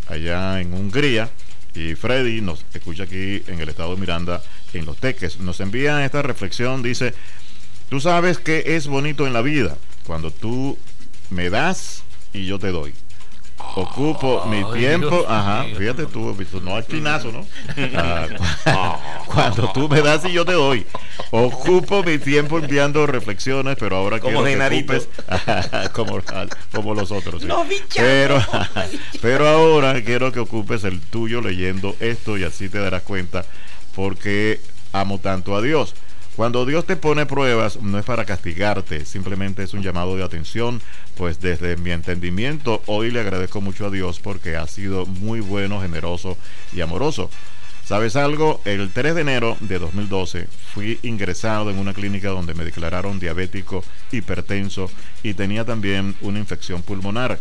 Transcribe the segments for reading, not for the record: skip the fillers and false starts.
allá en Hungría. Y Freddy nos escucha aquí en el estado de Miranda, en Los Teques. Nos envía esta reflexión, dice: tú sabes que es bonito en la vida cuando tú me das y yo te doy. Ocupo mi tiempo, ajá, fíjate tú, no hay chinazo, ¿no? Cuando tú me das y yo te doy. Ocupo mi tiempo enviando reflexiones, pero ahora como quiero que ocupes como los otros. ¿Sí? No, pero ahora quiero que ocupes el tuyo leyendo esto y así te darás cuenta porque amo tanto a Dios. Cuando Dios te pone pruebas, no es para castigarte, simplemente es un llamado de atención, pues desde mi entendimiento, hoy le agradezco mucho a Dios porque ha sido muy bueno, generoso y amoroso. ¿Sabes algo? El 3 de enero de 2012 fui ingresado en una clínica donde me declararon diabético, hipertenso y tenía también una infección pulmonar.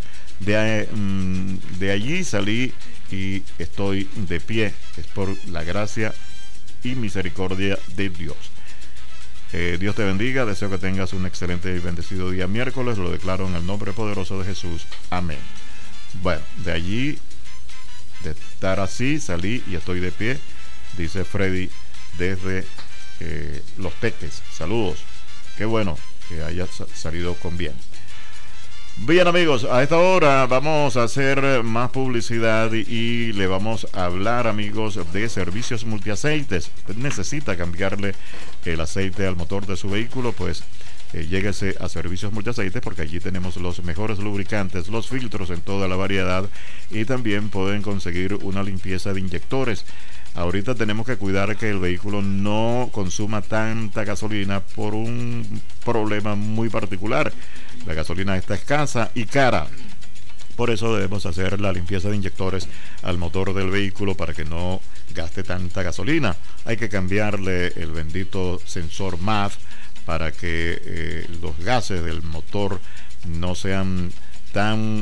De allí salí y estoy de pie. Es por la gracia y misericordia de Dios. Dios te bendiga, deseo que tengas un excelente y bendecido día miércoles, lo declaro en el nombre poderoso de Jesús, amén. Bueno, de allí, de estar así, salí y estoy de pie, dice Freddy desde Los Teques. Saludos, qué bueno que hayas salido con bien. Bien amigos, a esta hora vamos a hacer más publicidad y le vamos a hablar, amigos, de servicios multiaceites. Usted necesita cambiarle el aceite al motor de su vehículo, pues lléguese a servicios multiaceites porque allí tenemos los mejores lubricantes, los filtros en toda la variedad y también pueden conseguir una limpieza de inyectores. Ahorita tenemos que cuidar que el vehículo no consuma tanta gasolina por un problema muy particular. La gasolina está escasa y cara. Por eso debemos hacer la limpieza de inyectores al motor del vehículo para que no gaste tanta gasolina. Hay que cambiarle el bendito sensor MAF para que los gases del motor no sean tan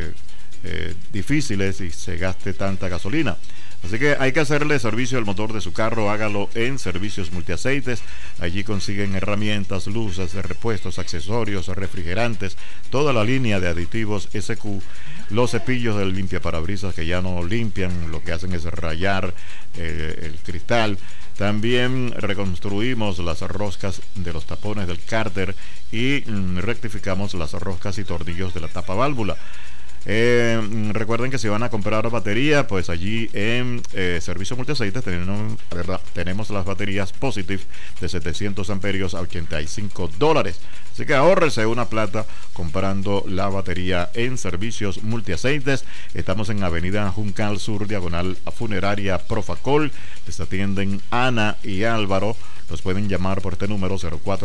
difíciles y se gaste tanta gasolina. Así que hay que hacerle servicio al motor de su carro, hágalo en Servicios Multiaceites. Allí consiguen herramientas, luces de repuestos, accesorios, refrigerantes, toda la línea de aditivos SQ, los cepillos del limpiaparabrisas que ya no limpian, lo que hacen es rayar el cristal. También reconstruimos las roscas de los tapones del cárter y rectificamos las roscas y tornillos de la tapa válvula. Recuerden que si van a comprar batería, pues allí en Servicio Multiaceites tenemos las baterías Positive de 700 amperios a $85. Así que ahórrese una plata comprando la batería en Servicios Multiaceites. Estamos en Avenida Juncal Sur, diagonal a Funeraria Profacol. Les atienden Ana y Álvaro. Los pueden llamar por este número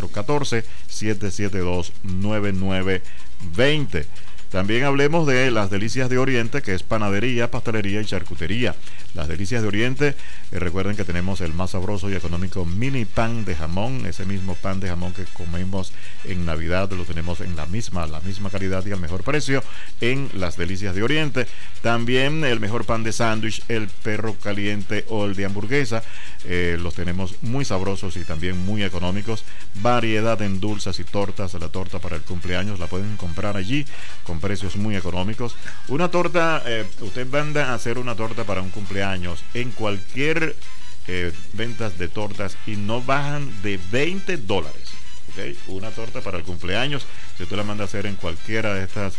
0414-772-9920. También hablemos de Las Delicias de Oriente, que es panadería, pastelería y charcutería. Las Delicias de Oriente, recuerden que tenemos el más sabroso y económico mini pan de jamón. Ese mismo pan de jamón que comemos en Navidad lo tenemos en la misma calidad y al mejor precio en Las Delicias de Oriente. También el mejor pan de sándwich, el perro caliente o el de hamburguesa, los tenemos muy sabrosos y también muy económicos. Variedad en dulces y tortas. La torta para el cumpleaños la pueden comprar allí con precios muy económicos. Una torta, usted manda a hacer una torta para un cumpleaños en cualquier ventas de tortas y no bajan de $20. ¿Okay? Una torta para el cumpleaños, si usted la manda a hacer en cualquiera de estas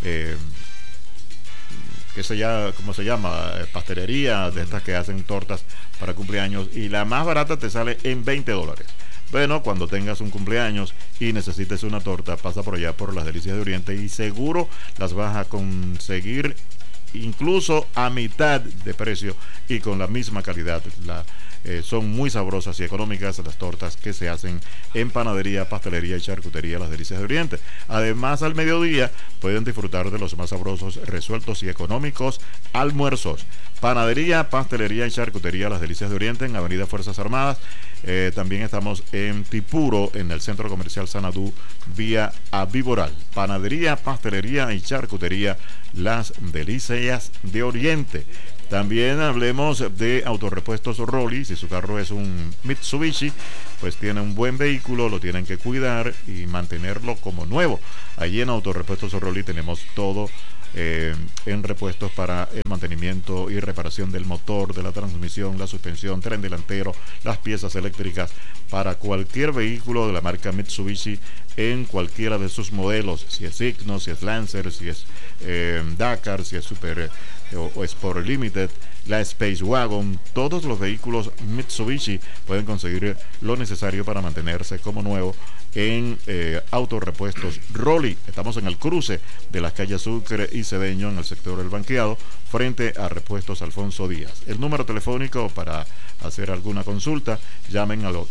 ¿cómo se llama? Pastelería, de estas que hacen tortas para cumpleaños, y la más barata te sale en $20. Bueno, cuando tengas un cumpleaños y necesites una torta, pasa por allá por Las Delicias de Oriente y seguro las vas a conseguir incluso a mitad de precio y con la misma calidad. Son muy sabrosas y económicas las tortas que se hacen en panadería, pastelería y charcutería Las Delicias de Oriente. Además, al mediodía pueden disfrutar de los más sabrosos, resueltos y económicos almuerzos. Panadería, pastelería y charcutería Las Delicias de Oriente en Avenida Fuerzas Armadas. También estamos en Tipuro, en el Centro Comercial Sanadú, vía Aviboral. Panadería, pastelería y charcutería Las Delicias de Oriente. También hablemos de Autorepuestos Rolly. Si su carro es un Mitsubishi, pues tiene un buen vehículo, lo tienen que cuidar y mantenerlo como nuevo. Allí en Autorepuestos Rolly tenemos todo en repuestos para el mantenimiento y reparación del motor, de la transmisión, la suspensión, tren delantero, las piezas eléctricas para cualquier vehículo de la marca Mitsubishi en cualquiera de sus modelos, si es Signo, si es Lancer, si es Dakar, si es Super o Sport Limited, la Space Wagon. Todos los vehículos Mitsubishi pueden conseguir lo necesario para mantenerse como nuevo en Autorepuestos Rolly. Estamos en el cruce de las calles Sucre y Cedeño, en el sector del Banqueado, frente a Repuestos Alfonso Díaz. El número telefónico para hacer alguna consulta, llamen al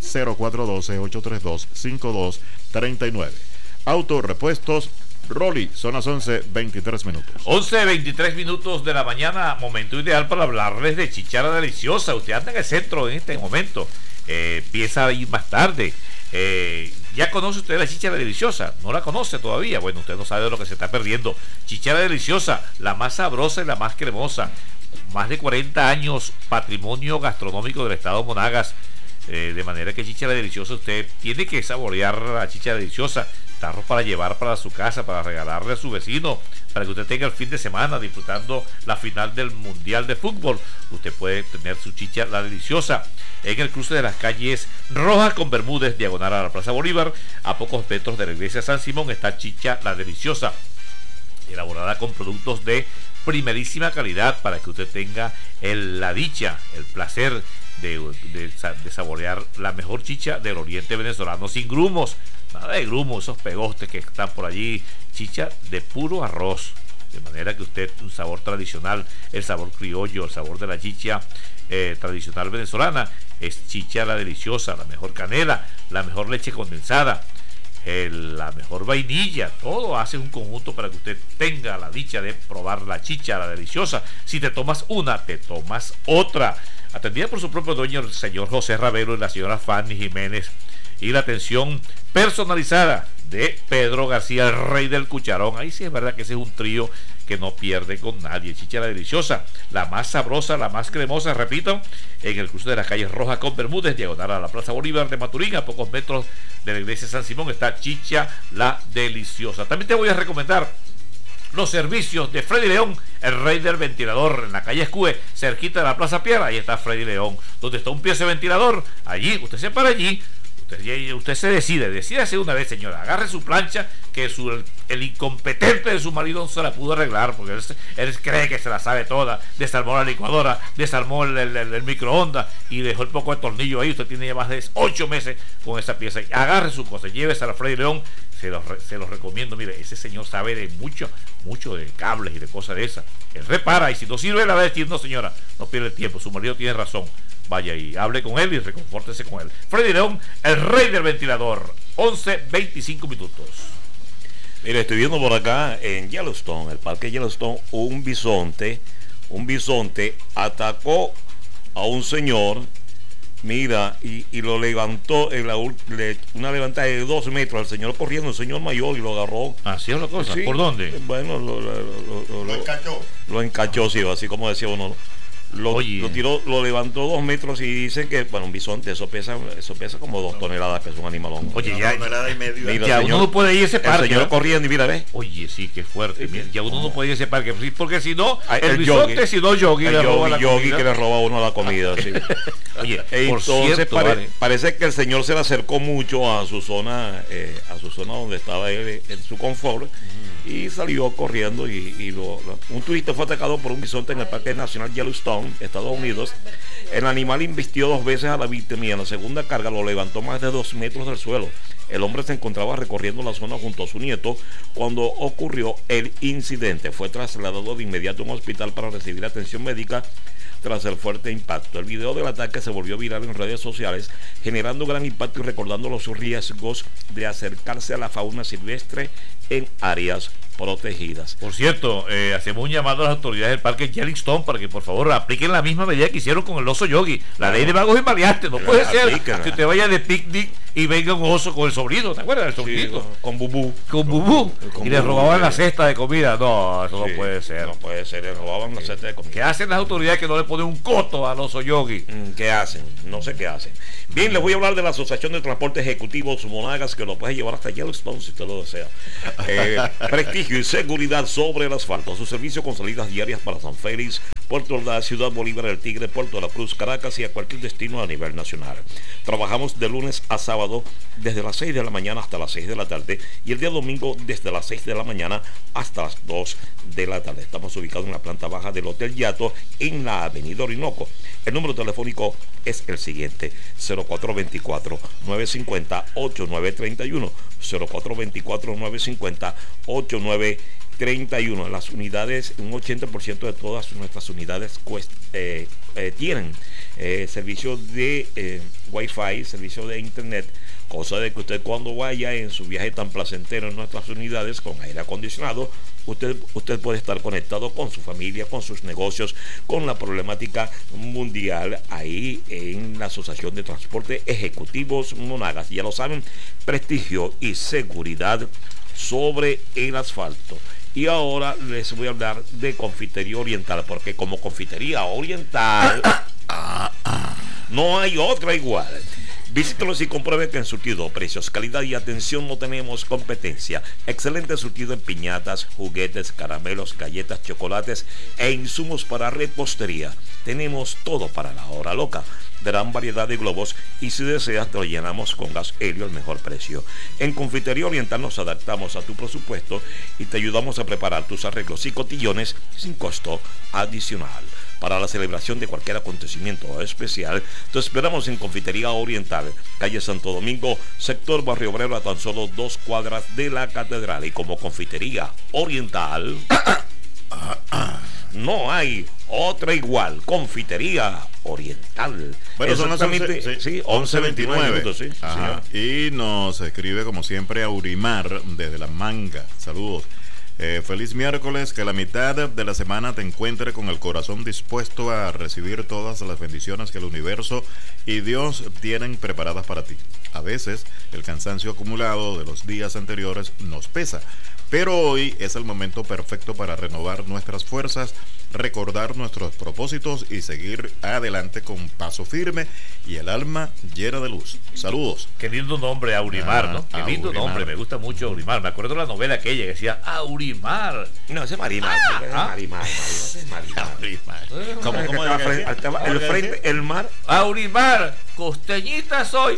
0412-832-5239. Autorepuestos Rolly. Son las 11:23 minutos. 11:23 minutos de la mañana, momento ideal para hablarles de chichara deliciosa. Usted anda en el centro en este momento, empieza a ir más tarde. ¿Ya conoce usted la chichara deliciosa? ¿No la conoce todavía? Bueno, usted no sabe de lo que se está perdiendo. Chichara deliciosa, la más sabrosa y la más cremosa. Más de 40 años, patrimonio gastronómico del estado Monagas. De manera que chichara deliciosa, usted tiene que saborear la chichara deliciosa. Tarros para llevar para su casa, para regalarle a su vecino, para que usted tenga el fin de semana disfrutando la final del Mundial de Fútbol. Usted puede tener su chicha la deliciosa en el cruce de las calles Rojas con Bermúdez, diagonal a la Plaza Bolívar. A pocos metros de la iglesia San Simón está chicha la deliciosa, elaborada con productos de primerísima calidad para que usted tenga la dicha, el placer de saborear la mejor chicha del oriente venezolano, sin grumos, nada de grumos, esos pegostes que están por allí. Chicha de puro arroz, de manera que usted, un sabor tradicional, el sabor criollo, el sabor de la chicha tradicional venezolana. Es chicha la deliciosa, la mejor canela, la mejor leche condensada, la mejor vainilla. Todo hace un conjunto para que usted tenga la dicha de probar la chicha la deliciosa. Si te tomas una, te tomas otra. Atendida por su propio dueño, el señor José Ravelo y la señora Fanny Jiménez, y la atención personalizada de Pedro García, el rey del cucharón. Ahí sí es verdad que ese es un trío que no pierde con nadie. Chicha la deliciosa, la más sabrosa, la más cremosa, repito, en el cruce de las calles Rojas con Bermúdez, diagonal a la Plaza Bolívar de Maturín, a pocos metros de la iglesia San Simón, está chicha la deliciosa. También te voy a recomendar los servicios de Freddy León, el rey del ventilador, en la calle Escue, cerquita de la Plaza Piedra. Ahí está Freddy León, donde está un pie de ventilador. Allí, usted se para allí, usted se decídase una vez, señora, agarre su plancha, que el incompetente de su marido no se la pudo arreglar, porque él cree que se la sabe toda. Desarmó la licuadora, desarmó el microondas y dejó el poco de tornillo ahí. Usted tiene ya más de 8 meses con esa pieza. Agarre su cosa, llévese a la Freddy León. Se los recomiendo. Mire, ese señor sabe de mucho de cables y de cosas de esas. Él repara, y si no sirve, la va a decir: no, señora, no pierde el tiempo, su marido tiene razón. Vaya y hable con él y reconfórtese con él. Freddy León, el rey del ventilador. 11:25 minutos. Mire, estoy viendo por acá en Yellowstone, el parque Yellowstone, un bisonte atacó a un señor. Mira, y lo levantó una levantada de 2 metros, al señor corriendo, el señor mayor, y lo agarró. ¿Así es la cosa? Sí. ¿Por dónde? Bueno, lo encachó. Lo encachó, sí, así como decía uno. Lo tiró, lo levantó 2 metros, y dicen que, bueno, un bisonte, eso pesa como 2 toneladas, que es un animalón. Oye, ya, tonelada y medio. Mira, ya uno no puede ir a ese parque. El señor corriendo, y mira, ¿ves? Oye, sí, qué fuerte. Mira, ya uno no puede ir a ese parque, porque si no, el bisonte, si no, Yogi le roba la comida. Que le roba a uno la comida, sí. Oye, entonces cierto, parece que el señor se le acercó mucho a su zona donde estaba él, en su confort, y salió corriendo, un turista fue atacado por un bisonte en el Parque Nacional Yellowstone, Estados Unidos. El animal invistió 2 veces a la víctima, y en la segunda carga lo levantó más de 2 metros del suelo. El hombre se encontraba recorriendo la zona junto a su nieto cuando ocurrió el incidente. Fue trasladado de inmediato a un hospital para recibir atención médica tras el fuerte impacto. El video del ataque se volvió viral en redes sociales, generando gran impacto y recordando los riesgos de acercarse a la fauna silvestre en áreas protegidas. Por cierto, hacemos un llamado a las autoridades del parque Yellowstone para que por favor apliquen la misma medida que hicieron con el oso Yogi, la ley de vagos y maleantes. No puede ser que usted vaya de picnic y venga un oso con el sobrino, ¿te acuerdas del sobrinito? Sí, con Bubú. Con Bubú. Y le robaban la cesta de comida. No, eso no puede ser. No puede ser, le robaban la cesta de comida. ¿Qué hacen las autoridades que no le ponen un coto al oso Yogi? ¿Qué hacen? No sé qué hacen. Bien, les voy a hablar de la Asociación de Transportes Ejecutivos Monagas, que lo puede llevar hasta Yellowstone si usted lo desea. Prestigio y seguridad sobre el asfalto. Su servicio con salidas diarias para San Félix, Puerto Ordaz, Ciudad Bolívar, El Tigre, Puerto de la Cruz, Caracas y a cualquier destino a nivel nacional. Trabajamos de lunes a sábado desde las 6 de la mañana hasta las 6 de la tarde y el día domingo desde las 6 de la mañana hasta las 2 de la tarde. Estamos ubicados en la planta baja del Hotel Yato en la avenida Orinoco. El número telefónico es el siguiente: 0424-950-8931. 0424-950-8931. Las unidades, un 80% de todas nuestras unidades tienen servicio de Wi-Fi, servicio de internet, cosa de que usted cuando vaya en su viaje tan placentero en nuestras unidades con aire acondicionado, usted puede estar conectado con su familia, con sus negocios, con la problemática mundial ahí en la Asociación de Transporte Ejecutivos Monagas. Ya lo saben, prestigio y seguridad sobre el asfalto. Y ahora les voy a hablar de Confitería Oriental, porque como Confitería Oriental no hay otra igual. Visítelos y compruebe que en surtido, precios, calidad y atención no tenemos competencia. Excelente surtido en piñatas, juguetes, caramelos, galletas, chocolates e insumos para repostería. Tenemos todo para la hora loca. Gran variedad de globos y si deseas te lo llenamos con gas helio al mejor precio. En Confitería Oriental nos adaptamos a tu presupuesto y te ayudamos a preparar tus arreglos y cotillones sin costo adicional. Para la celebración de cualquier acontecimiento especial, te esperamos en Confitería Oriental, calle Santo Domingo, sector Barrio Obrero, a tan solo 2 cuadras de la Catedral. Y como Confitería Oriental, no hay otra igual. Confitería Oriental. Bueno, son exactamente 11:29 minutos, sí. Y nos escribe como siempre Aurimar desde La Manga. Saludos. Feliz miércoles, que la mitad de la semana te encuentre con el corazón dispuesto a recibir todas las bendiciones que el universo y Dios tienen preparadas para ti. A veces el cansancio acumulado de los días anteriores nos pesa, pero hoy es el momento perfecto para renovar nuestras fuerzas, recordar nuestros propósitos y seguir adelante con paso firme y el alma llena de luz. Saludos. Qué lindo nombre, Aurimar, ¿no? Qué lindo nombre, me gusta mucho Aurimar. Me acuerdo de la novela aquella que decía Aurimar. No, ese es Marimar. Marimar. ¿Cómo el frente, el mar. Aurimar, costeñita soy.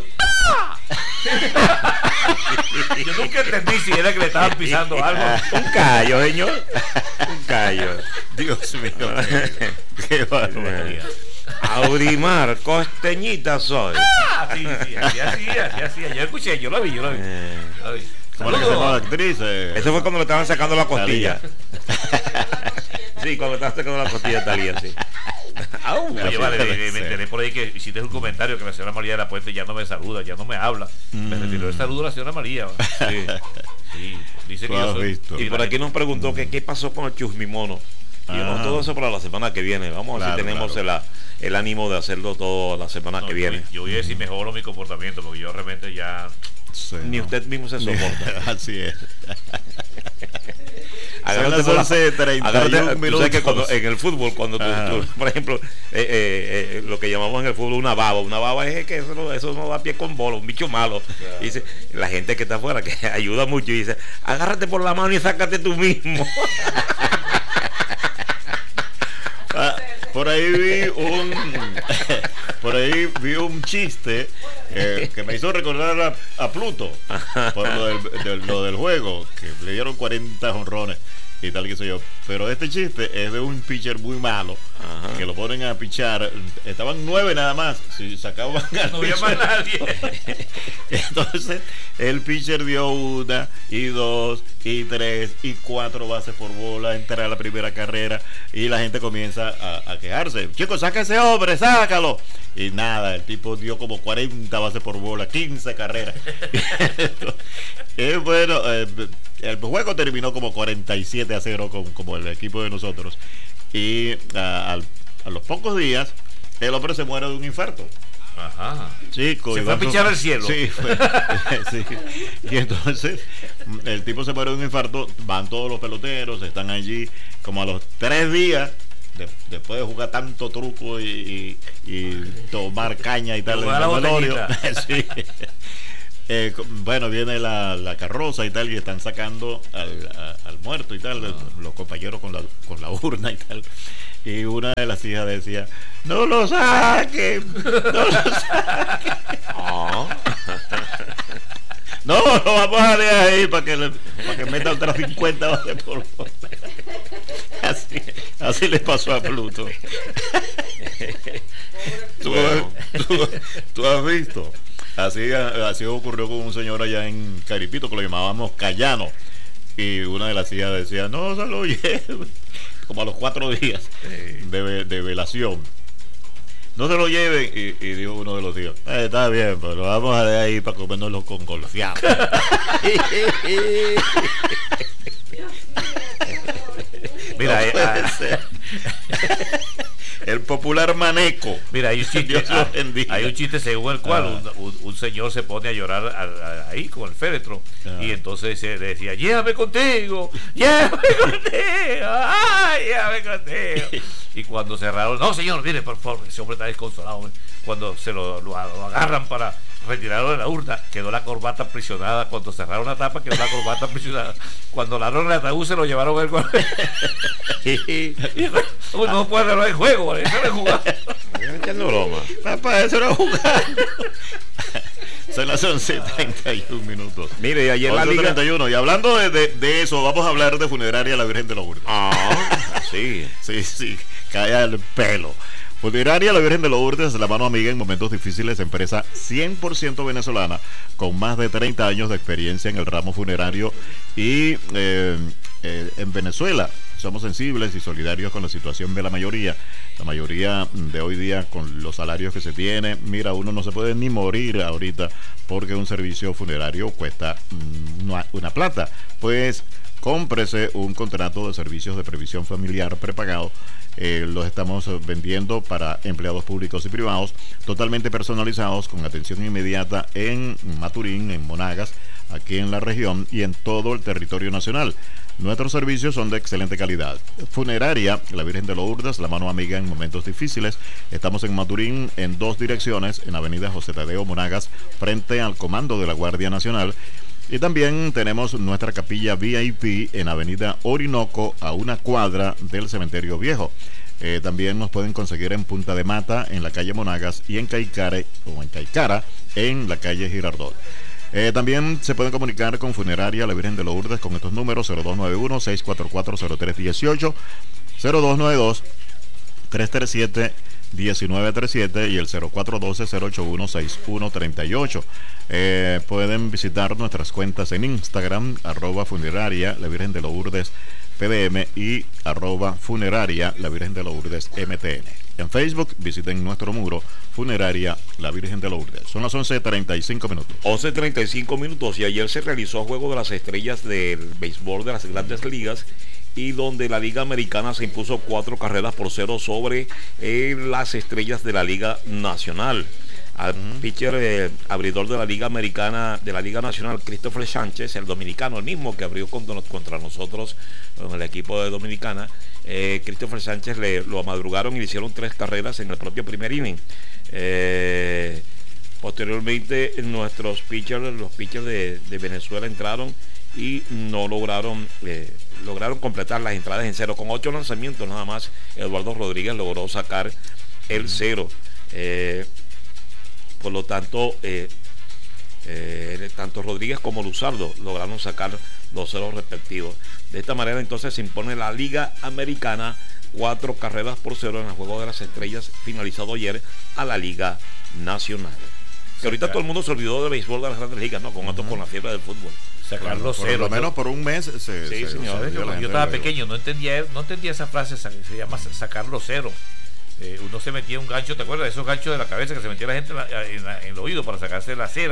Yo nunca entendí si era que le estaban pisando algo. Un callo, señor. Un callo. Dios mío. Qué barbaridad. Aurimar, costeñita soy. Sí, así. Yo escuché, yo lo vi. ¿Cómo le llamó la actriz? Eso fue cuando le estaban sacando la costilla. Sí, cuando le estaban sacando la costilla a Talía, sí. Oye, vale, me enteré por ahí que hiciste un comentario que la señora María de la Puente ya no me saluda, ya no me habla. Me retiró el saludo a la señora María. Sí, dice que yo soy. Y por aquí nos preguntó que qué pasó con el chusmimono. Y todo eso para la semana que viene. Vamos a ver si tenemos el ánimo de hacerlo todo la semana que viene. Yo voy a decir mejoro mi comportamiento, porque yo realmente ya... Sí, ni usted mismo se soporta. Así es. Agárrate por las 31 minutos. Tú sabes que cuando, en el fútbol, cuando tú, por ejemplo, lo que llamamos en el fútbol una baba es que eso no da pie con bola, un bicho malo. Claro. Y dice, la gente que está afuera, que ayuda mucho, y dice, agárrate por la mano y sácate tú mismo. Por ahí vi un chiste que me hizo recordar a Pluto por lo del juego, que le dieron 40 jonrones y tal, que sé yo. Pero este chiste es de un pitcher muy malo. Ajá. Que lo ponen a pichar. Estaban 9 nada más. Si sacaban no había más nadie. Entonces el pitcher dio 1 y 2 y 3 y 4 bases por bola. Entra a la primera carrera y la gente comienza a quejarse. Chicos, saca ese hombre, sácalo. Y nada, el tipo dio como 40 bases por bola, 15 carreras. Bueno, el juego terminó como 47-0 como el equipo de nosotros. Y a los pocos días el hombre se muere de un infarto. Ajá. Chico, se fue a pichar al cielo. Sí, sí. Y entonces el tipo se muere de un infarto, van todos los peloteros, están allí como a los 3 días, después de jugar tanto truco y tomar caña y tal en el velorio. Sí. Bueno, viene la carroza y tal, y están sacando al muerto y tal, los compañeros con la urna y tal. Y una de las hijas decía: ¡no lo saquen! ¡No lo saquen! No, lo vamos a dejar ahí para que meta otras 50 bases por favor. Así le pasó a Pluto. ¿Tú has visto? Así ocurrió con un señor allá en Caripito que lo llamábamos Cayano. Y una de las hijas decía: no se lo lleve. Como a los 4 días de velación. No se lo lleven. Y dijo uno de los tíos: está bien, pero lo vamos a dejar ahí para comérnoslo con golfeado. Mira, el popular maneco. Mira, hay un chiste según el cual un señor se pone a llorar ahí con el féretro y entonces le decía: llévame contigo, ay, llévame contigo. Y cuando cerraron: no señor, mire por favor, ese hombre está desconsolado. Cuando se lo agarran para retirarlo de la urna, quedó la corbata aprisionada. Cuando cerraron la tapa, quedó la corbata aprisionada. Cuando la el ataúd, se lo llevaron el no puede hacerlo en juego, eso era jugar. Echando broma. Papá, eso era jugar. Son las 11:31. Mire, ayer la Liga 31. Y hablando de eso, vamos a hablar de Funeraria La Virgen de los Lourdes. Sí. Sí, cae al pelo. Funeraria La Virgen de los Lourdes, la mano amiga en momentos difíciles, empresa 100% venezolana, con más de 30 años de experiencia en el ramo funerario y en Venezuela. Somos sensibles y solidarios con la situación de la mayoría. La mayoría de hoy día, con los salarios que se tiene, mira, uno no se puede ni morir ahorita porque un servicio funerario cuesta una plata. Pues cómprese un contrato de servicios de previsión familiar prepagado. Los estamos vendiendo para empleados públicos y privados, totalmente personalizados, con atención inmediata en Maturín, en Monagas, aquí en la región y en todo el territorio nacional. Nuestros servicios son de excelente calidad. Funeraria La Virgen de los Lourdes, la mano amiga en momentos difíciles. Estamos en Maturín en 2 direcciones, en avenida José Tadeo Monagas, frente al Comando de la Guardia Nacional. Y también tenemos nuestra capilla VIP en avenida Orinoco, a 1 cuadra del Cementerio Viejo. También nos pueden conseguir en Punta de Mata, en la calle Monagas, y en Caicara, en la calle Girardot. También se pueden comunicar con Funeraria La Virgen de los Lourdes con estos números: 0291-644-0318, 0292-337-1937 y el 0412-081-6138. Pueden visitar nuestras cuentas en Instagram, @funeraria La Virgen de los Lourdes PDM y @funeraria La Virgen de los Lourdes MTN. En Facebook visiten nuestro muro Funeraria La Virgen de los Lourdes. Son las 11:35 minutos. 11:35 minutos, y ayer se realizó Juego de las Estrellas del béisbol de las Grandes Ligas, y donde la Liga Americana se impuso 4-0 sobre las Estrellas de la Liga Nacional. Al pitcher abridor de la Liga Americana, de la Liga Nacional, Christopher Sánchez, el dominicano, el mismo que abrió contra nosotros en el equipo de Dominicana. Christopher Sánchez lo amadrugaron y le hicieron 3 carreras en el propio primer inning. Posteriormente los pitchers de Venezuela entraron y no lograron completar las entradas en 0. Con 8 lanzamientos nada más, Eduardo Rodríguez logró sacar el 0. Por lo tanto, tanto Rodríguez como Luzardo lograron sacar los 0 respectivos. De esta manera entonces se impone la Liga Americana 4-0 en el Juego de las Estrellas finalizado ayer a la Liga Nacional. Que ahorita todo el mundo se olvidó del béisbol de las Grandes Ligas, ¿no? Con con la fiebre del fútbol. Sacar los 0. Por lo menos por un mes sí, señor. Yo estaba pequeño, no entendía esa frase, se llama sacar los 0. Uno se metía un gancho, ¿te acuerdas de esos ganchos de la cabeza que se metía la gente en el oído para sacarse la cera?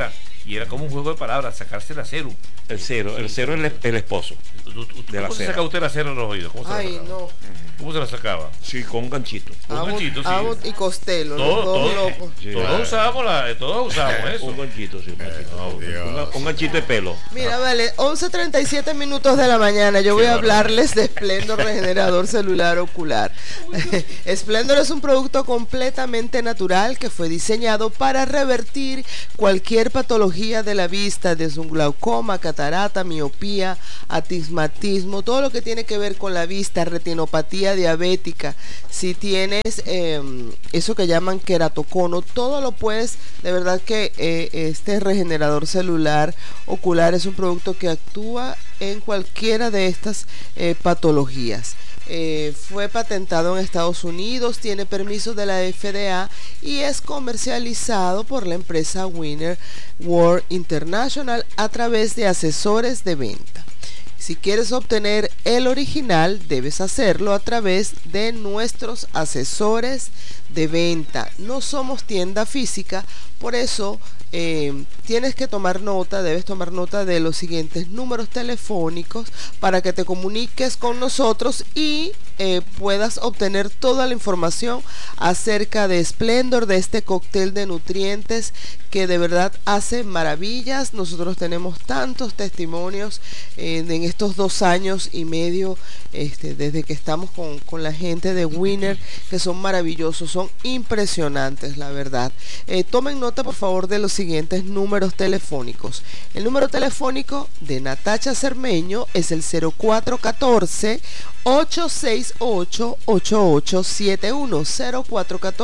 y era como un juego de palabras, sacarse la cero. El cero es el esposo. ¿Cómo se saca usted la cera en los oídos? ¿Cómo se la sacaba? No. ¿Cómo se la sacaba? Sí, con un ganchito. Y Costello. Todos usábamos eso. Un ganchito, sí. Un ganchito de pelo. Mira, vale, 11:37 minutos de la mañana. Yo voy a hablarles de Splendor Regenerador Celular Ocular. Splendor es un producto completamente natural que fue diseñado para revertir cualquier patología de la vista, desde un glaucoma, catarata, miopía, astigmatismo, todo lo que tiene que ver con la vista, retinopatía diabética. Si tienes eso que llaman queratocono, todo lo puedes. De verdad que este regenerador celular ocular es un producto que actúa en cualquiera de estas patologías. Fue patentado en Estados Unidos, tiene permiso de la FDA y es comercializado por la empresa Winner World International a través de asesores de venta. Si quieres obtener el original, debes hacerlo a través de nuestros asesores de venta. No somos tienda física, por eso debes tomar nota de los siguientes números telefónicos para que te comuniques con nosotros y puedas obtener toda la información acerca de Splendor, de este cóctel de nutrientes que de verdad hace maravillas. Nosotros tenemos tantos testimonios en estos 2 años y medio desde que estamos con la gente de Winner, que son maravillosos, son impresionantes, la verdad. Tomen nota por favor de los siguientes números telefónicos. El número telefónico de Natacha Cermeño es el 0414 868-8871,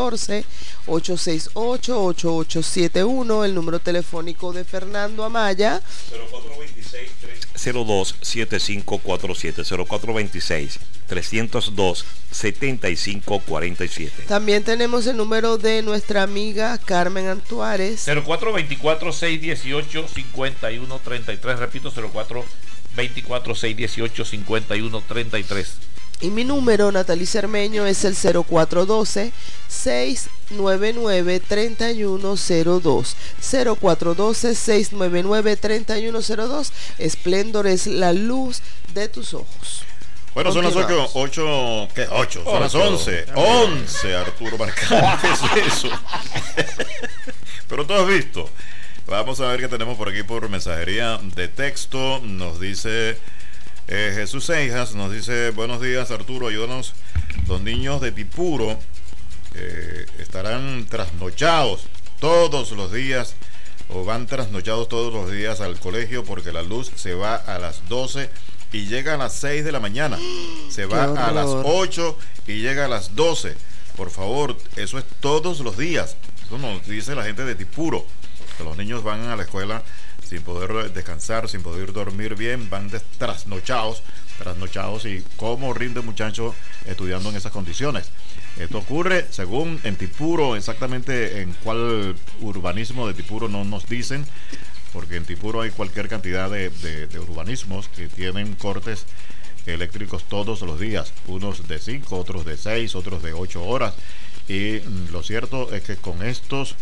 0414-868-8871. El número telefónico de Fernando Amaya, 0426-302-7547, 0426-302-7547. También tenemos el número de nuestra amiga Carmen Antuárez, 0424-618-5133, repito, 0424-618-5133. Y mi número, Natalie Cermeño, es el 0412-699-3102. 0412-699-3102. Splendor es la luz de tus ojos. Bueno, son las 8, ¿qué? 8, son las 11. 11, Arturo Marcano, ¿qué es eso? Pero tú has visto. Vamos a ver qué tenemos por aquí por mensajería de texto. Nos dice Jesús Seijas, nos dice: buenos días, Arturo, ayúdanos. Los niños de Tipuro estarán trasnochados todos los días, o van trasnochados todos los días al colegio, porque la luz se va a las 12 y llega a las 6 de la mañana. Se va a las 8 y llega a las 12. Por favor, eso es todos los días. Eso nos dice la gente de Tipuro, que los niños van a la escuela sin poder descansar, sin poder dormir bien, van trasnochados, y cómo rinde un muchacho estudiando en esas condiciones. Esto ocurre según en Tipuro, exactamente en cuál urbanismo de Tipuro no nos dicen, porque en Tipuro hay cualquier cantidad de urbanismos que tienen cortes eléctricos todos los días, unos de 5, otros de 6, otros de 8 horas, y lo cierto es que con estos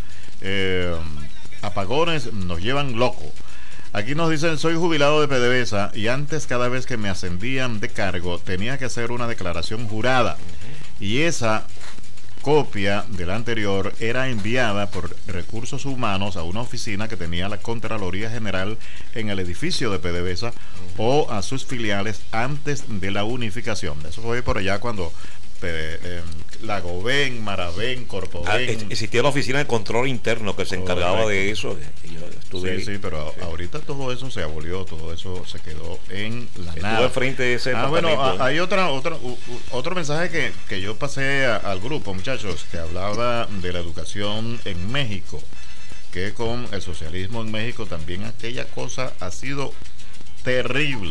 apagones nos llevan loco. Aquí nos dicen: soy jubilado de PDVSA y antes, cada vez que me ascendían de cargo, tenía que hacer una declaración jurada, y esa copia de la anterior era enviada por Recursos Humanos a una oficina que tenía la Contraloría General en el edificio de PDVSA o a sus filiales antes de la unificación. Eso fue por allá cuando Lagoven, Maraven, Corpoven. Existía la oficina de control interno que se encargaba de eso. Yo estuve ahí. Sí, pero ahorita todo eso se abolió, todo eso se quedó en la nada. Estuve al frente de ese bueno, hay otro mensaje que yo pasé al grupo, muchachos, que hablaba de la educación en México, que con el socialismo en México también aquella cosa ha sido terrible.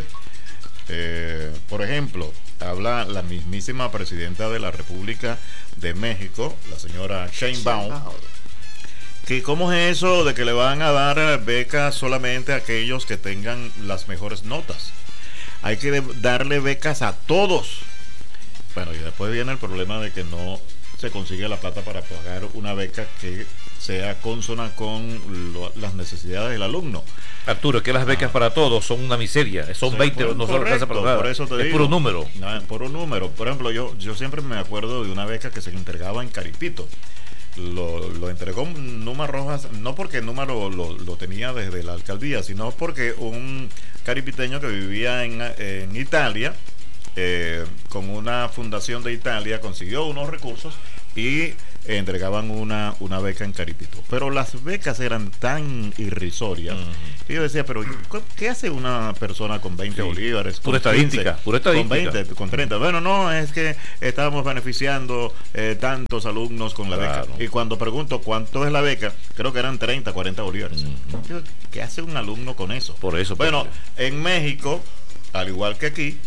Por ejemplo, habla la mismísima presidenta de la República de México, la señora Sheinbaum, que cómo es eso de que le van a dar becas solamente a aquellos que tengan las mejores notas. Hay que darle becas a todos. Bueno, y después viene el problema de que no se consigue la plata para pagar una beca que sea consona con las necesidades del alumno. Arturo, que las becas para todos son una miseria, son 20, no son clases para nada. Por eso te es digo, puro número. Puro número. Por ejemplo, yo siempre me acuerdo de una beca que se entregaba en Caripito. Lo entregó Numa Rojas, no porque Numa lo tenía desde la alcaldía, sino porque un caripiteño que vivía en Italia, con una fundación de Italia, consiguió unos recursos y entregaban una beca en Caripito. Pero las becas eran tan irrisorias que yo decía, pero ¿qué hace una persona con 20 bolívares? Pura estadística. Con 20, con 30. Bueno, no, es que estábamos beneficiando tantos alumnos con la beca. Y cuando pregunto cuánto es la beca, creo que eran 30, 40 bolívares. ¿Qué hace un alumno con eso? Por eso. Bueno, en México, al igual que aquí,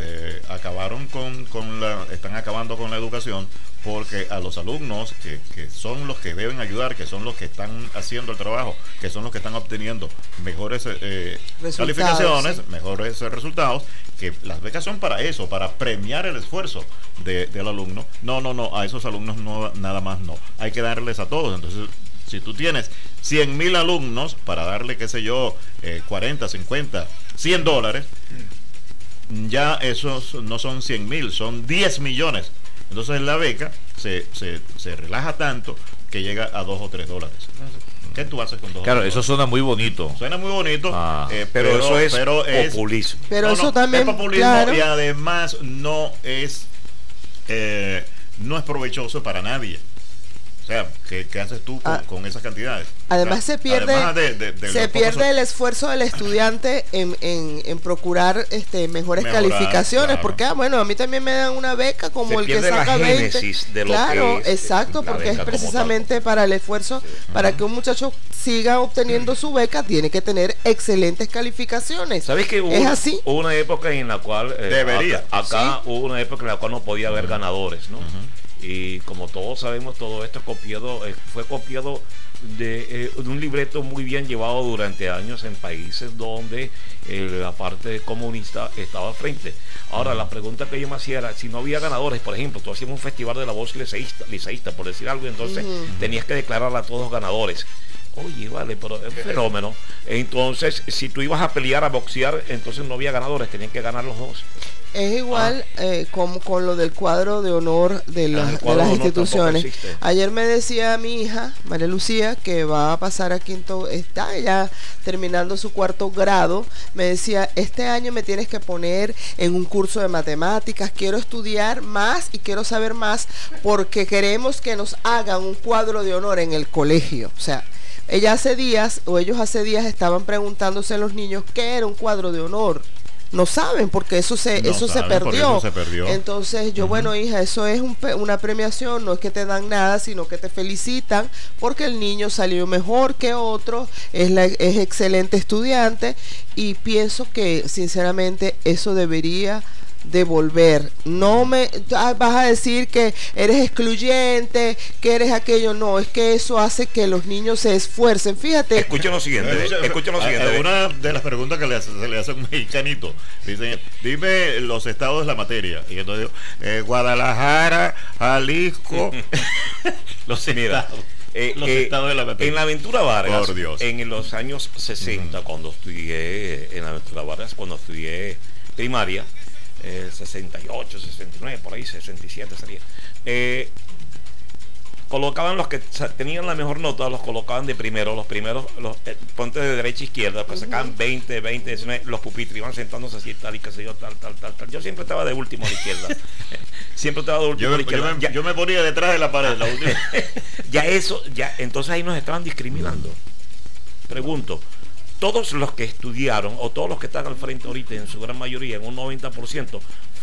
están acabando con la educación, porque a los alumnos que son los que deben ayudar, que son los que están haciendo el trabajo, que son los que están obteniendo mejores calificaciones, sí, mejores resultados, que las becas son para eso, para premiar el esfuerzo del alumno. No, a esos alumnos no, nada más no, hay que darles a todos. Entonces, si tú tienes 100,000 alumnos para darle, qué sé yo, 40, 50, $100, ya esos no son 100,000, son 10 millones. Entonces la beca se relaja tanto que llega a $2 o $3. ¿Qué tú haces con $2? Claro, eso suena muy bonito. Suena muy bonito, pero eso es populismo. Pero eso también es populismo, claro. Y además no es provechoso para nadie. O sea, ¿qué haces tú con esas cantidades? Además se pierde, el esfuerzo del estudiante en procurar mejores calificaciones, claro. Porque a mí también me dan una beca como el que saca 20. De claro, lo que es, exacto, porque es precisamente para el esfuerzo, para que un muchacho siga obteniendo su beca, tiene que tener excelentes calificaciones. ¿Sabes que hubo una época en la cual acá hubo una época en la cual no podía haber ganadores, ¿no? Y como todos sabemos, todo esto fue copiado de un libreto muy bien llevado durante años en países donde la parte comunista estaba al frente. Ahora, la pregunta que yo me hacía era, si no había ganadores, por ejemplo, tú hacías un festival de la voz liceísta, por decir algo, entonces tenías que declarar a todos ganadores. Oye, vale, pero es un fenómeno. Entonces, si tú ibas a pelear, a boxear, entonces no había ganadores, tenían que ganar los dos. Es igual como con lo del cuadro de honor de las instituciones. Ayer me decía mi hija, María Lucía, que va a pasar a quinto, está ya terminando su 4º grado, me decía, este año me tienes que poner en un curso de matemáticas, quiero estudiar más y quiero saber más, porque queremos que nos hagan un cuadro de honor en el colegio. O sea, ellos hace días estaban preguntándose a los niños qué era un cuadro de honor. No saben, porque eso se perdió. Entonces yo, bueno, hija, eso es una premiación, no es que te dan nada, sino que te felicitan porque el niño salió mejor que otro, es excelente estudiante, y pienso que sinceramente eso debería devolver. No me vas a decir que eres excluyente, que eres aquello. No, es que eso hace que los niños se esfuercen. Fíjate. Escuchen lo siguiente. Una de las preguntas que se le hace a un mexicanito, dice, dime los estados de la materia. Y entonces Guadalajara, Jalisco, los estados. Los estados de la materia. En la Aventura Vargas, en los años 60, cuando estudié primaria, 68, 69, por ahí 67 sería, colocaban los que tenían la mejor nota, los colocaban de primero, los ponte de derecha a izquierda, pues sacaban 20, 19, los pupitres iban sentándose así, tal y qué sé yo, tal. Yo siempre estaba de último a la izquierda. Siempre estaba de último a la izquierda. Yo me ponía detrás de la pared, la última. Entonces ahí nos estaban discriminando. Pregunto, todos los que estudiaron, o todos los que están al frente ahorita, en su gran mayoría, en un 90%,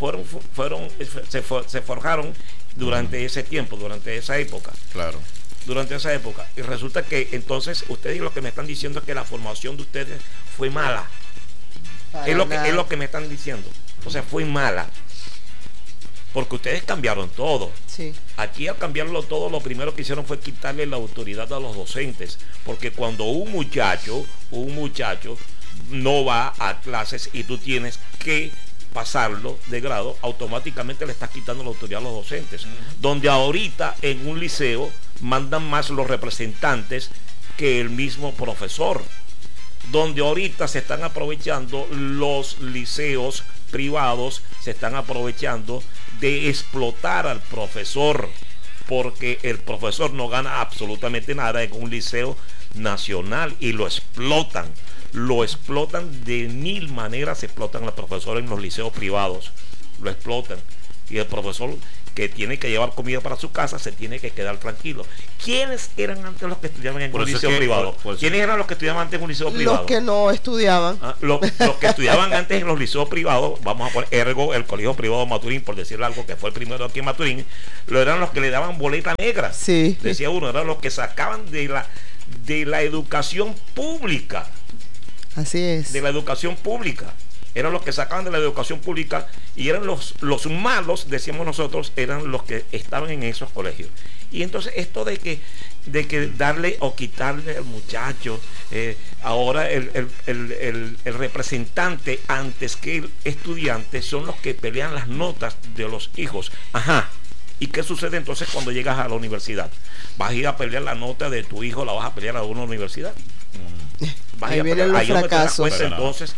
se forjaron durante ese tiempo, durante esa época. Claro. Durante esa época. Y resulta que entonces ustedes lo que me están diciendo es que la formación de ustedes fue mala. Es lo que me están diciendo. O sea, fue mala. Porque ustedes cambiaron todo. Sí. Aquí, al cambiarlo todo, lo primero que hicieron fue quitarle la autoridad a los docentes. Porque cuando un muchacho no va a clases y tú tienes que pasarlo de grado, automáticamente le estás quitando la autoridad a los docentes. Donde ahorita en un liceo mandan más los representantes que el mismo profesor. Donde ahorita se están aprovechando los liceos privados, se están aprovechando de explotar al profesor, porque el profesor no gana absolutamente nada en un liceo nacional y lo explotan de mil maneras. Se explotan al profesor en los liceos privados, lo explotan, y el profesor que tiene que llevar comida para su casa se tiene que quedar tranquilo. ¿Quiénes eran antes los que estudiaban en un liceo privado? ¿Quiénes eran los que estudiaban antes en un liceo privado? Los que no estudiaban. Los que estudiaban antes en los liceos privados, vamos a poner ergo el colegio privado de Maturín, por decirle algo, que fue el primero aquí en Maturín, eran los que le daban boleta negra. Sí. Decía uno, eran los que sacaban de la educación pública. Así es. De la educación pública. Eran los que sacaban de la educación pública, y eran los malos, decíamos nosotros, eran los que estaban en esos colegios. Y entonces esto de que darle o quitarle al muchacho, ahora el representante antes que el estudiante son los que pelean las notas de los hijos. Ajá. ¿Y qué sucede entonces cuando llegas a la universidad? ¿Vas a ir a pelear la nota de tu hijo, la vas a pelear a una universidad? Ahí vienen los fracasos. Entonces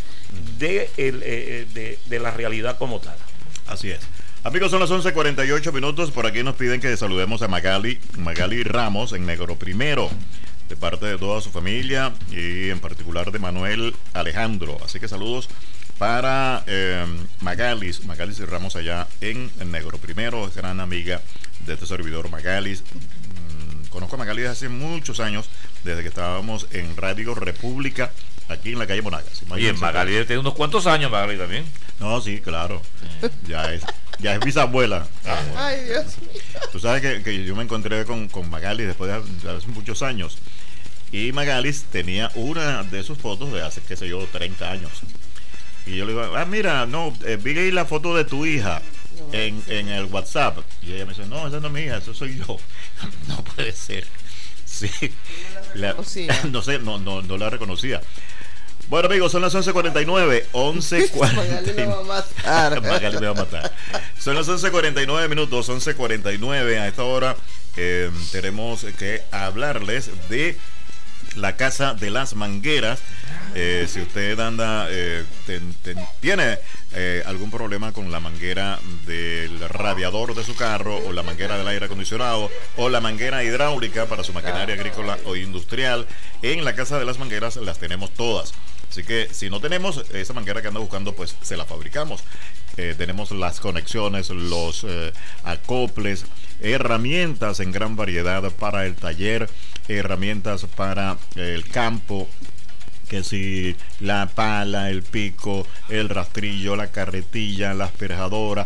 de la realidad como tal. Así es. Amigos, son las 11:48 minutos. Por aquí nos piden que saludemos a Magali Ramos en Negro Primero, de parte de toda su familia y en particular de Manuel Alejandro. Así que saludos para Magalis Ramos allá en Negro Primero, es gran amiga de este servidor Magalis. Conozco a Magali desde hace muchos años, desde que estábamos en Radio República, aquí en la calle Monagas. Bien, Magali tiene unos cuantos años, Magali también. No, sí, claro. Ya es bisabuela. Ay, Dios mío. Tú sabes que yo me encontré con Magali después de hace muchos años. Y Magali tenía una de sus fotos de hace, qué sé yo, 30 años. Y yo le digo, mira, no, vi ahí la foto de tu hija en el WhatsApp. Y ella me dice, no, esa no es mi hija, eso soy yo. No puede ser. Sí. No sé, no la reconocía. Bueno, amigos, son las 11:49. 11:49. Magali me va a matar. Magali me va a matar. Son las 11:49 minutos, 11:49. A esta hora tenemos que hablarles de la Casa de las Mangueras. Si usted anda tiene algún problema con la manguera del radiador de su carro, o la manguera del aire acondicionado, o la manguera hidráulica para su maquinaria agrícola o industrial, en la Casa de las Mangueras las tenemos todas. Así que si no tenemos esa manguera que anda buscando, pues se la fabricamos. Tenemos las conexiones, los acoples, herramientas en gran variedad para el taller, herramientas para el campo, que si la pala, el pico, el rastrillo, la carretilla, la asperjadora.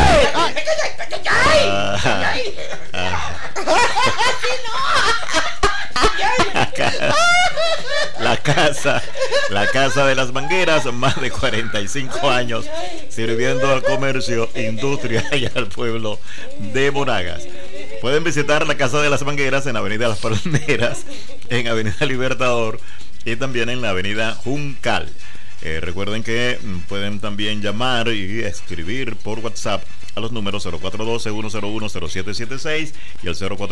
La casa de las Mangueras, más de 45 años sirviendo al comercio, industria y al pueblo de Monagas. Pueden visitar la Casa de las Mangueras en Avenida Las Palmeras, en Avenida Libertador y también en la Avenida Juncal. Recuerden que pueden también llamar y escribir por WhatsApp a los números 0412-101-0776 y el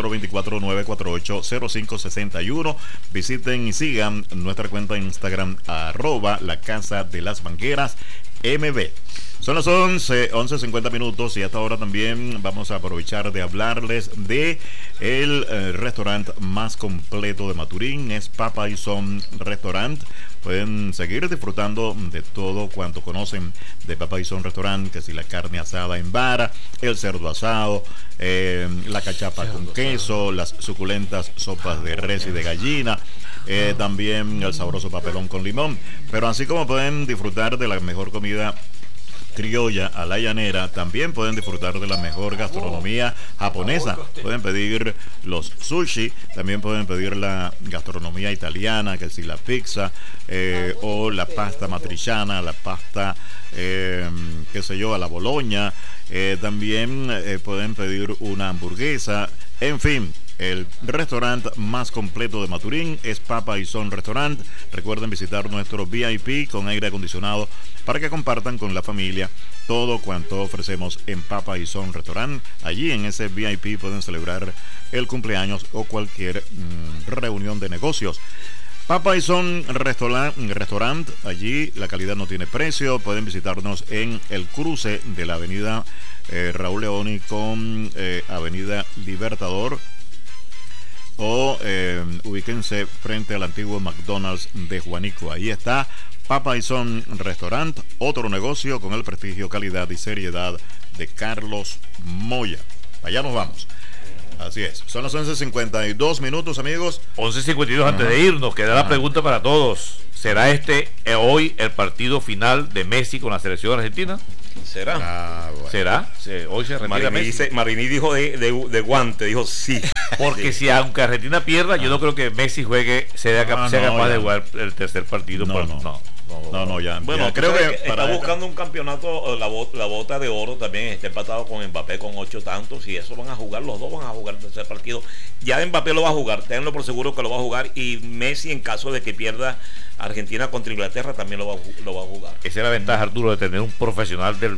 0424-948-0561. Visiten y sigan nuestra cuenta en Instagram, @la Casa de las Mangueras MB. Son las 11:50 minutos, y hasta ahora también vamos a aprovechar de hablarles de el restaurante más completo de Maturín. Es Papa y Son Restaurant. Pueden seguir disfrutando de todo cuanto conocen de Papa y Son Restaurant, que si la carne asada en vara, el cerdo asado, la cachapa con queso, las suculentas sopas de res y de gallina, también el sabroso papelón con limón. Pero así como pueden disfrutar de la mejor comida criolla a la llanera, también pueden disfrutar de la mejor gastronomía japonesa. Pueden pedir los sushi, también pueden pedir la gastronomía italiana, que si la pizza, o la pasta matriciana, la pasta, qué sé yo, a la Bologna. También pueden pedir una hamburguesa. En fin, El restaurante más completo de Maturín es Papa y Son Restaurant. Recuerden visitar nuestro VIP con aire acondicionado para que compartan con la familia todo cuanto ofrecemos en Papa y Son Restaurant. Allí en ese VIP pueden celebrar el cumpleaños o cualquier reunión de negocios. Papa y Son Restaurant, allí la calidad no tiene precio. Pueden visitarnos en el cruce de la avenida Raúl Leoni con avenida Libertador, o ubíquense frente al antiguo McDonald's de Juanico. Ahí está Papa y Son Restaurant, otro negocio con el prestigio, calidad y seriedad de Carlos Moya. Allá nos vamos. Así es, son las 11:52 minutos, amigos. 11:52. Antes de irnos, queda la pregunta para todos. ¿Será hoy el partido final de Messi con la selección argentina? ¿Será? Bueno. ¿Será? Hoy se retira Messi. Marini dijo de guante, dijo sí. Porque si aunque Argentina pierda, yo no creo que Messi sea capaz de jugar el tercer partido. No, ya. Bueno, ya, creo que está buscando un campeonato, la bota de oro también está empatado con Mbappé con 8 tantos, y eso van a jugar, los dos van a jugar el tercer partido. Ya Mbappé lo va a jugar, tenlo por seguro que lo va a jugar, y Messi, en caso de que pierda Argentina contra Inglaterra, también lo va a jugar. Esa es la ventaja, Arturo, de tener un profesional del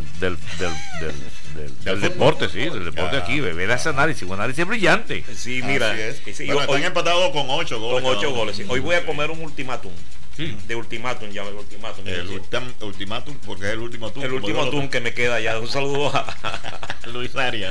deporte, sí, del deporte aquí. Ver ese análisis, un análisis brillante. Sí, mira, están empatados con 8 goles. Con 8 goles. Sí. Hoy voy a comer un ultimátum. Sí. De ultimátum, ya el ultimátum. Ultimátum, porque es el último turno. El último turno que me queda ya. Un saludo a Luis Arias.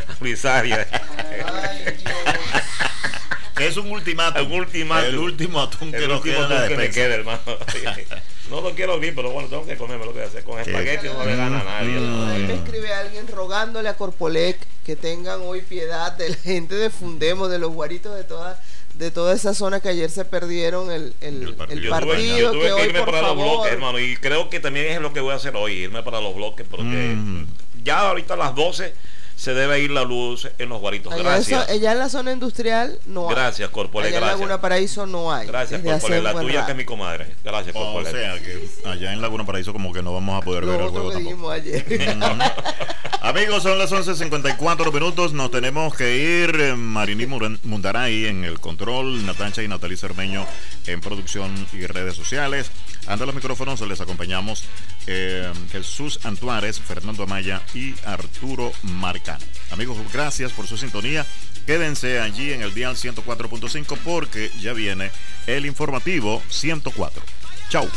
Es un ultimátum. El último atún que nos queda. Que me queda, hermano. No lo quiero bien, pero bueno, tengo que comerme lo que hacer. Con espagueti no le gana a nadie. Ahí me escribe alguien rogándole a Corpolec que tengan hoy piedad de la gente de Fundemos, de los guaritos de toda esa zona que ayer se perdieron el partido. Yo tuve que hoy, irme para favor, los bloques, hermano, y creo que también es lo que voy a hacer hoy, irme para los bloques, porque ya ahorita a las 12 se debe ir la luz en los guaritos. Gracias. Allá en la zona industrial no hay. Gracias, Corpolec. Allá en Laguna Paraíso no hay. Gracias, Corpolec. La tuya que es mi comadre. Gracias, Corpolec. O sea, que allá en Laguna Paraíso como que no vamos a poder ver el juego tampoco. Ayer. Amigos, son las 11:54 minutos. Nos tenemos que ir. Marini Mundaray en el control, Natancha y Natalí Cermeño en producción y redes sociales. Ante los micrófonos les acompañamos Jesús Antuárez, Fernando Amaya y Arturo Marcano. Amigos, gracias por su sintonía. Quédense allí en el dial 104.5 porque ya viene el informativo 104. Chau.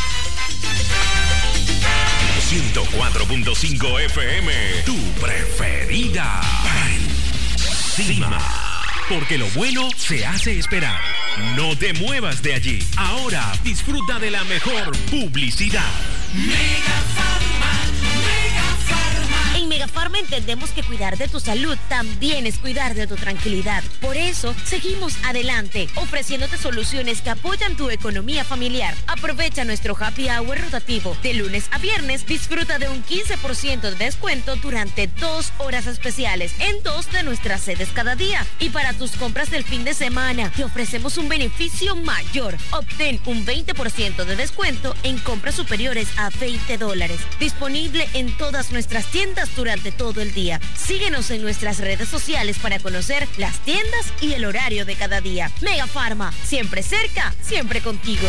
104.5 FM, tu preferida. Encima. Porque lo bueno se hace esperar. No te muevas de allí. Ahora disfruta de la mejor publicidad. En Megafarma entendemos que cuidar de tu salud también es cuidar de tu tranquilidad. Por eso, seguimos adelante, ofreciéndote soluciones que apoyan tu economía familiar. Aprovecha nuestro Happy Hour rotativo. De lunes a viernes, disfruta de un 15% de descuento durante 2 horas especiales en 2 de nuestras sedes cada día. Y para tus compras del fin de semana, te ofrecemos un beneficio mayor. Obtén un 20% de descuento en compras superiores a $20. Disponible en todas nuestras tiendas durante todo el día. Síguenos en nuestras redes sociales para conocer las tiendas y el horario de cada día. Megafarma, siempre cerca, siempre contigo.